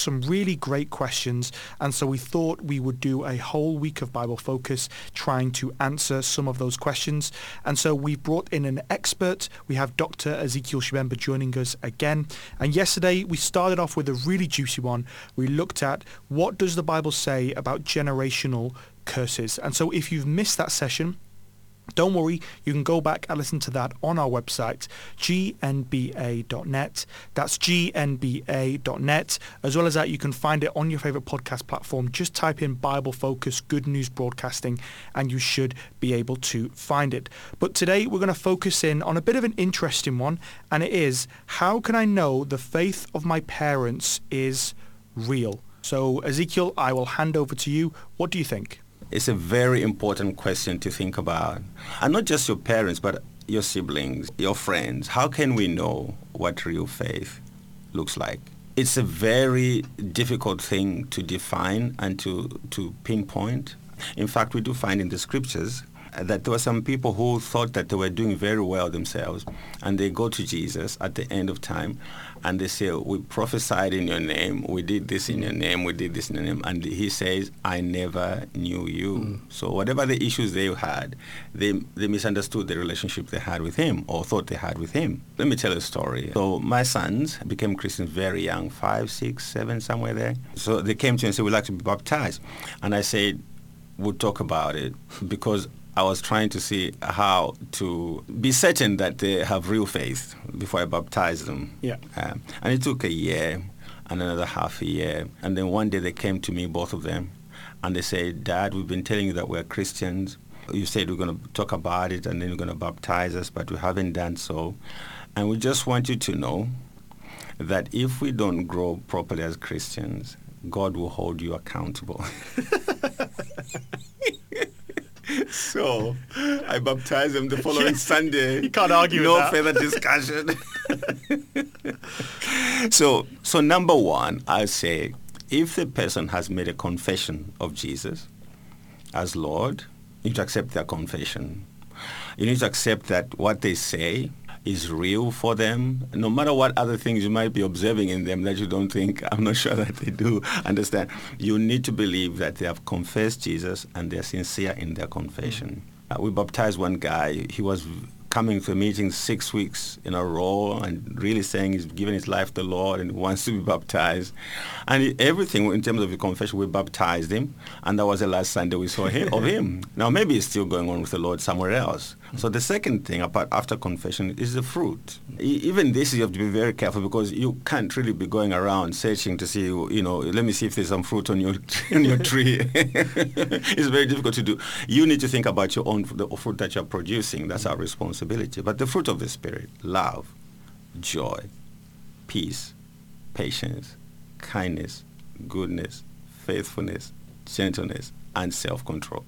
some really great questions, and so we thought we would do a whole week of Bible Focus trying to answer some of those questions. And so we've brought in an expert. We have Dr. Ezekiel Shibemba joining us again. And yesterday we started off with a really juicy one. We looked at what does the Bible say about generational curses. And so if you've missed that session, don't worry, you can go back and listen to that on our website, gnba.net. That's gnba.net. As well as that, you can find it on your favorite podcast platform. Just type in Bible Focus Good News Broadcasting and you should be able to find it. But today we're going to focus in on a bit of an interesting one, and it is, how can I know the faith of my parents is real? So Ezekiel, I will hand over to you. What do you think? It's a very important question to think about. And not just your parents, but your siblings, your friends. How can we know what real faith looks like? It's a very difficult thing to define and to pinpoint. In fact, we do find in the scriptures that there were some people who thought that they were doing very well themselves, and they go to Jesus at the end of time and they say, we prophesied in your name, we did this in your name, we did this in your name, and he says, I never knew you. So whatever the issues they had, they misunderstood the relationship they had with him or thought they had with him. Let me tell a story. So my sons became Christians very young, 5, 6, 7, somewhere there. So they came to me and said, we'd like to be baptized. And I said, we'll talk about it, because I was trying to see how to be certain that they have real faith before I baptized them. Yeah. And it took a year and another half a year. And then one day they came to me, both of them, and they said, Dad, we've been telling you that we're Christians. You said we're going to talk about it and then you're going to baptize us, but we haven't done so. And we just want you to know that if we don't grow properly as Christians, God will hold you accountable. So I baptized them the following Sunday. You can't argue with that. No further discussion. So number one, I say, if the person has made a confession of Jesus as Lord, you need to accept their confession. You need to accept that what they say is real for them, no matter what other things you might be observing in them that you don't think, I'm not sure that they do understand. You need to believe that they have confessed Jesus and they're sincere in their confession. We baptized one guy. He was coming to a meeting 6 weeks in a row and really saying he's given his life to the Lord and wants to be baptized. And everything in terms of the confession, we baptized him, and that was the last Sunday we saw of him. Now, maybe he's still going on with the Lord somewhere else. So the second thing after confession is the fruit. Even this, you have to be very careful, because you can't really be going around searching to see, let me see if there's some fruit on your tree. It's very difficult to do. You need to think about your own the fruit that you're producing. That's our responsibility. But the fruit of the Spirit, love, joy, peace, patience, kindness, goodness, faithfulness, gentleness, and self-control.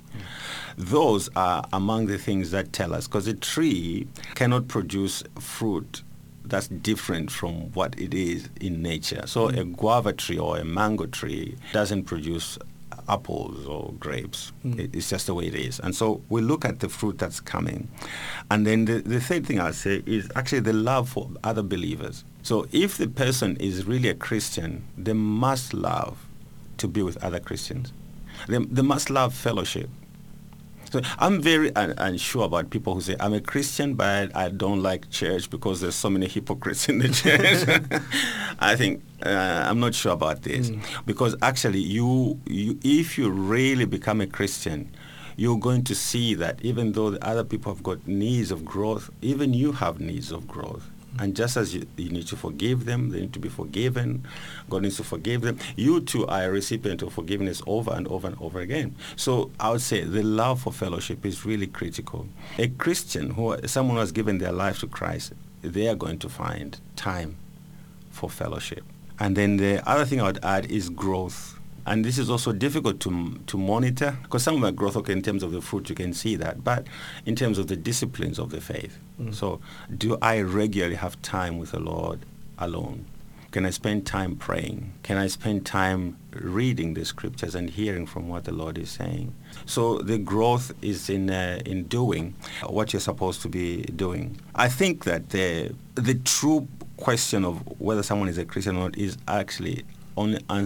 Those are among the things that tell us, because a tree cannot produce fruit that's different from what it is in nature. So a guava tree or a mango tree doesn't produce apples or grapes. It's just the way it is. And so we look at the fruit that's coming. And then the third thing I'll say is actually the love for other believers. So if the person is really a Christian, they must love to be with other Christians. They must love fellowship. So I'm very unsure about people who say, I'm a Christian, but I don't like church because there's so many hypocrites in the church. I think, I'm not sure about this. Because actually, you if you really become a Christian, you're going to see that even though the other people have got needs of growth, even you have needs of growth. And just as you need to forgive them, they need to be forgiven. God needs to forgive them. You too are a recipient of forgiveness over and over and over again. So I would say the love for fellowship is really critical. A Christian, someone who has given their life to Christ, they are going to find time for fellowship. And then the other thing I would add is growth. And this is also difficult to monitor, because some of my growth, in terms of the fruit, you can see that, but in terms of the disciplines of the faith. So do I regularly have time with the Lord alone? Can I spend time praying? Can I spend time reading the scriptures and hearing from what the Lord is saying? So the growth is in doing what you're supposed to be doing. I think that the true question of whether someone is a Christian or not is actually only